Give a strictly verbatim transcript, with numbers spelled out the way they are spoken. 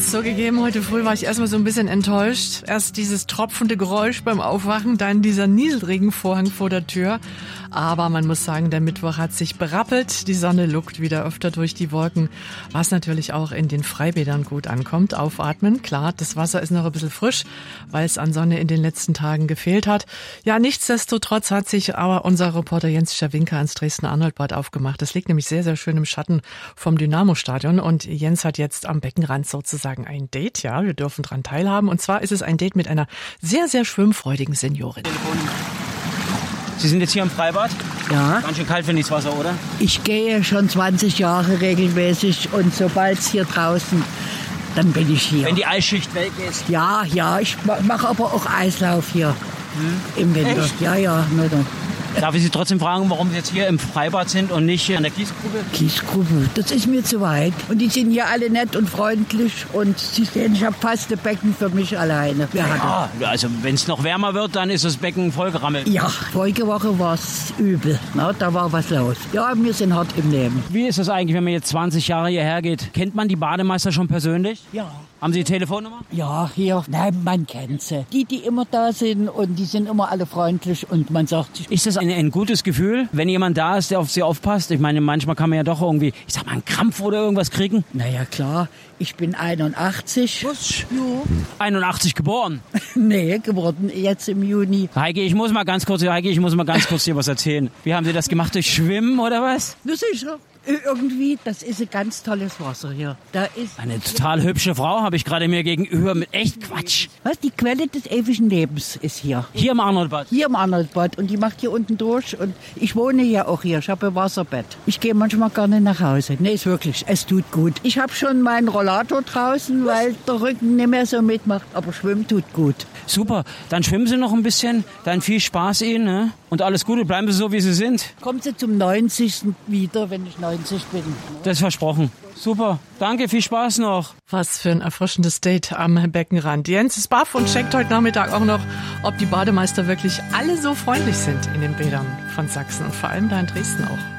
es zugegeben, heute früh war ich erstmal so ein bisschen enttäuscht. Erst dieses tropfende Geräusch beim Aufwachen, dann dieser Nieselregenvorhang vor der Tür. Aber man muss sagen, der Mittwoch hat sich berappelt. Die Sonne lugt wieder öfter durch die Wolken, was natürlich auch in den Freibädern gut ankommt. Aufatmen, klar, das Wasser ist noch ein bisschen frisch, weil es an Sonne in den letzten Tagen gefehlt hat. Ja, nichtsdestotrotz hat sich aber unser Reporter Jens Scharwinka ans Dresden-Arnoldbad aufgemacht. Das liegt nämlich sehr, sehr schön im Schatten vom Dynamo-Stadion. Und Jens hat jetzt am Beckenrand sozusagen ein Date. Ja, wir dürfen dran teilhaben. Und zwar ist es ein Date mit einer sehr, sehr schwimmfreudigen Seniorin. Sie sind jetzt hier im Freibad? Ja. Ganz schön kalt finde ich das Wasser, oder? Ich gehe schon zwanzig Jahre regelmäßig und sobald es hier draußen, dann bin ich hier. Wenn die Eisschicht weg ist? Ja, ja, ich mache aber auch Eislauf hier hm? im Winter. Echt? Ja, ja, nicht. Darf ich Sie trotzdem fragen, warum Sie jetzt hier im Freibad sind und nicht an der Kiesgrube? Kiesgrube, das ist mir zu weit. Und die sind hier alle nett und freundlich und Sie sehen, ich habe fast ein Becken für mich alleine. Ja, also wenn es noch wärmer wird, dann ist das Becken vollgerammelt. Ja, vorige Woche war es übel. Na, da war was los. Ja, wir sind hart im Leben. Wie ist das eigentlich, wenn man jetzt zwanzig Jahre hierher geht? Kennt man die Bademeister schon persönlich? Ja. Haben Sie die Telefonnummer? Ja, hier. Nein, man kennt sie. Die, die immer da sind und die sind immer alle freundlich und man sagt sich... Ist das ein, ein gutes Gefühl, wenn jemand da ist, der auf Sie aufpasst? Ich meine, manchmal kann man ja doch irgendwie, ich sag mal, einen Krampf oder irgendwas kriegen. Naja, klar. Ich bin einundachtzig. Was? Ja. einundachtzig geboren? Nee, geworden jetzt im Juni. Heike, ich muss mal ganz kurz, Heike, ich muss mal ganz kurz hier was erzählen. Wie haben Sie das gemacht? Durch Schwimmen oder was? Na sicher. Irgendwie, das ist ein ganz tolles Wasser hier. Da ist eine total hübsche Frau habe ich gerade mir gegenüber mit echt Quatsch. Was? Die Quelle des ewigen Lebens ist hier. Hier im Arnoldbad? Hier im Arnoldbad. Und die macht hier unten durch. Und ich wohne ja auch hier. Ich habe ein Wasserbett. Ich gehe manchmal gar nicht nach Hause. Nee, ist wirklich. Es tut gut. Ich habe schon meinen Rollator draußen, weil der Rücken nicht mehr so mitmacht. Aber schwimmen tut gut. Super. Dann schwimmen Sie noch ein bisschen. Dann viel Spaß Ihnen. Ne? Und alles Gute. Bleiben Sie so, wie Sie sind. Kommen Sie zum neunzigsten wieder, wenn ich neunzig bin. Das ist versprochen. Super. Danke, viel Spaß noch. Was für ein erfrischendes Date am Beckenrand. Jens ist baff und checkt heute Nachmittag auch noch, ob die Bademeister wirklich alle so freundlich sind in den Bädern von Sachsen und vor allem da in Dresden auch.